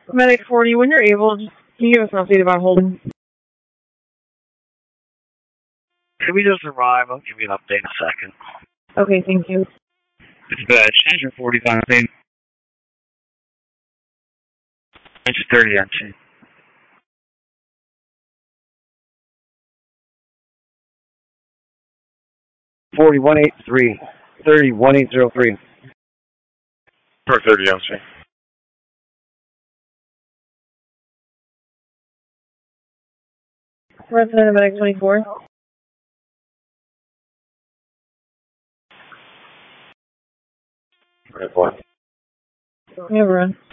Medic 40, when you're able, just can you give us an update about Holden? If we just arrive, I'll give you an update in a second. Okay, thank you. It's bad. Change your 45 thing. It's 30 actually. 4183. 31803. For 30 ounce. Resident of Medic 24. Red one. We have a run.